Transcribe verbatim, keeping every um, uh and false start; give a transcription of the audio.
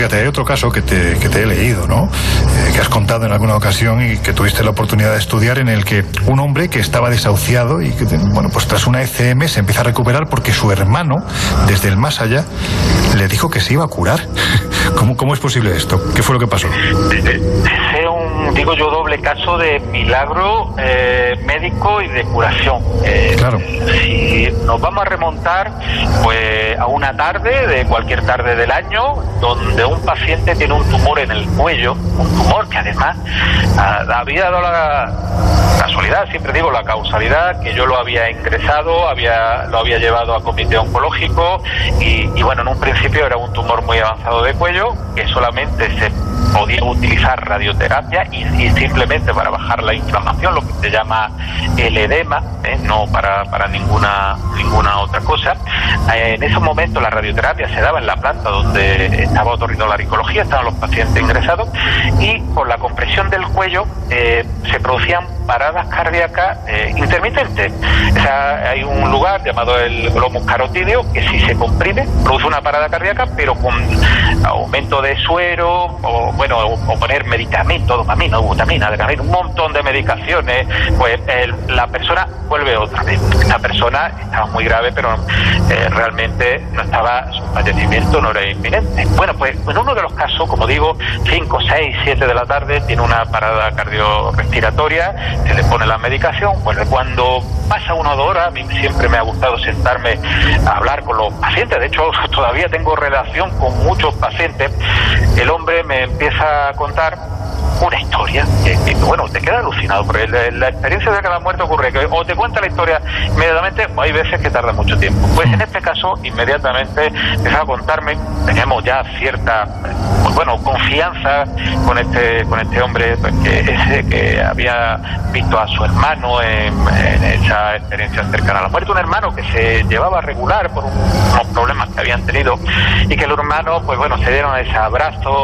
fíjate, hay otro caso que te, que te he leído, ¿no? Eh, que has contado en alguna ocasión y que tuviste la oportunidad de estudiar, en el que un hombre que estaba desahuciado y que, bueno, pues tras una E C M se empieza a recuperar porque su hermano, desde el más allá, le dijo que se iba a curar. ¿Cómo, cómo es posible esto? ¿Qué fue lo que pasó? Es un, digo yo, doble caso de milagro eh, médico y de curación. Eh, claro. Si nos vamos a remontar pues a una tarde, de cualquier tarde del año, donde un paciente tiene un tumor en el cuello, un tumor que además a, había dado la casualidad, siempre digo la causalidad, que yo lo había ingresado, había lo había llevado a comité oncológico y, y bueno, en un principio era un tumor muy avanzado de cuello, que solamente se podía utilizar radioterapia y, y simplemente para bajar la inflamación, lo que se llama el edema, ¿eh? no para, para ninguna ninguna otra cosa. Eh, en ese momento la radioterapia se daba en la planta donde estaba otorrinolaringología, estaban los pacientes ingresados, y por la compresión del cuello eh, se producían paradas cardíacas eh, intermitentes. O sea, hay un lugar llamado el glomus carotídeo que si se comprime produce una parada cardíaca, pero con aumento de suero o bueno o, o poner medicamentos, dopamina, butamina, adrenalina, un montón de medicaciones, pues el, la persona vuelve otra vez. La persona estaba muy grave, pero eh, realmente no estaba, su fallecimiento no era inminente. Bueno, pues en uno de los casos, como digo, cinco, seis, siete de la tarde, tiene una parada cardiorrespiratoria, se le pone la medicación. Bueno, cuando pasa una o dos horas, a mí siempre me ha gustado sentarme a hablar con los pacientes, de hecho todavía tengo relación con muchos pacientes. El hombre me empieza a contar una historia que, que bueno, te queda alucinado, porque la, la experiencia de cada muerte ocurre que o te cuenta la historia inmediatamente o hay veces que tarda mucho tiempo. Pues en este caso inmediatamente empezó a contarme, teníamos ya cierta pues bueno confianza con este con este hombre, pues, que ese que había visto a su hermano en, en esa experiencia cercana a la muerte, un hermano que se llevaba regular por un, unos problemas que habían tenido, y que el hermano pues bueno se dieron ese abrazo